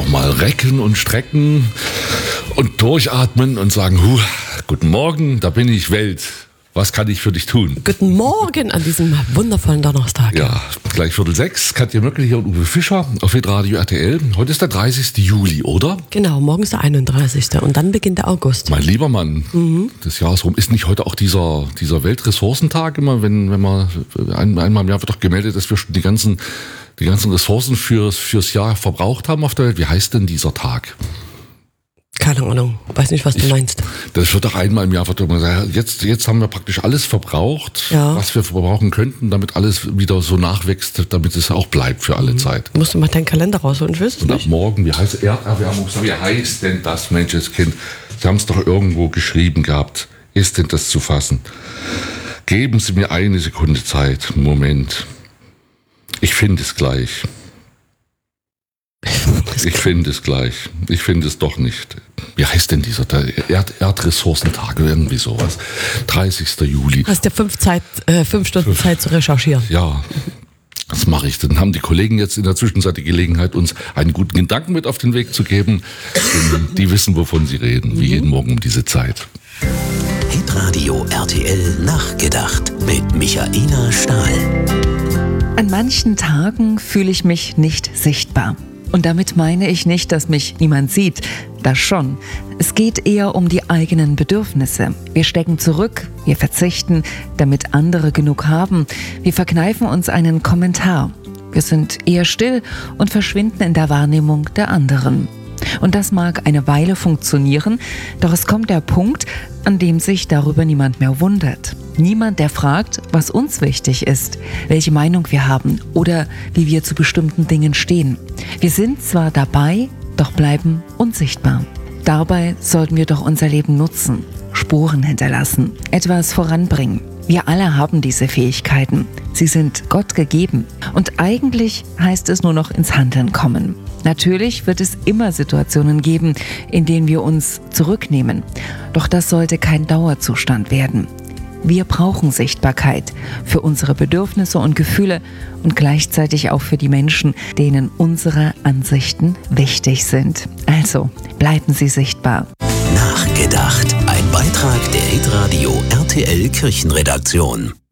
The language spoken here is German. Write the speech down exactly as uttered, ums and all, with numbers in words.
mal recken und strecken und durchatmen und sagen, huh, guten Morgen, da bin ich, Welt. Was kann ich für dich tun? Guten Morgen an diesem wundervollen Donnerstag. Ja, gleich Viertel sechs. Katja Möckel hier und Uwe Fischer auf Hitradio R T L. Heute ist der dreißigste Juli, oder? Genau, morgen ist der einunddreißigste und dann beginnt der August. Mein lieber Mann, mhm. des Jahres rum. Ist nicht heute auch dieser, dieser Weltressourcentag immer, wenn, wenn man ein, einmal im Jahr wird doch gemeldet, dass wir schon die ganzen, die ganzen Ressourcen fürs, fürs Jahr verbraucht haben auf der Welt. Wie heißt denn dieser Tag? Keine Ahnung, weiß nicht, was du ich, meinst. Das wird doch einmal im Jahr wird immer gesagt, jetzt, jetzt haben wir praktisch alles verbraucht, ja. was wir verbrauchen könnten, damit alles wieder so nachwächst, damit es auch bleibt für alle mhm. Zeit. Musst du mal deinen Kalender rausholen, ich weiß es Und nicht. ab morgen, wie heißt Erderwärmung, wie heißt denn das, Menschenskind? Sie haben es doch irgendwo geschrieben gehabt. Ist denn das zu fassen? Geben Sie mir eine Sekunde Zeit, Moment. Ich finde es gleich. Ich finde es gleich. Ich finde es doch nicht. Wie heißt denn dieser Erd- Erdressourcentag oder irgendwie sowas? dreißigster Juli. Hast ja fünf, Zeit, äh, fünf Stunden fünf. Zeit zu recherchieren. Ja, das mache ich. Dann haben die Kollegen jetzt in der Zwischenzeit die Gelegenheit, uns einen guten Gedanken mit auf den Weg zu geben. Denn die wissen, wovon sie reden, mhm. wie jeden Morgen um diese Zeit. Hitradio R T L nachgedacht mit Michaela Stahl. An manchen Tagen fühle ich mich nicht sichtbar. Und damit meine ich nicht, dass mich niemand sieht. Das schon. Es geht eher um die eigenen Bedürfnisse. Wir stecken zurück, wir verzichten, damit andere genug haben. Wir verkneifen uns einen Kommentar. Wir sind eher still und verschwinden in der Wahrnehmung der anderen. Und das mag eine Weile funktionieren, doch es kommt der Punkt, an dem sich darüber niemand mehr wundert. Niemand, der fragt, was uns wichtig ist, welche Meinung wir haben oder wie wir zu bestimmten Dingen stehen. Wir sind zwar dabei, doch bleiben unsichtbar. Dabei sollten wir doch unser Leben nutzen, Spuren hinterlassen, etwas voranbringen. Wir alle haben diese Fähigkeiten. Sie sind Gott gegeben. Und eigentlich heißt es nur noch ins Handeln kommen. Natürlich wird es immer Situationen geben, in denen wir uns zurücknehmen. Doch das sollte kein Dauerzustand werden. Wir brauchen Sichtbarkeit für unsere Bedürfnisse und Gefühle und gleichzeitig auch für die Menschen, denen unsere Ansichten wichtig sind. Also bleiben Sie sichtbar. Nachgedacht. Ein Beitrag der Hitradio R T L Kirchenredaktion.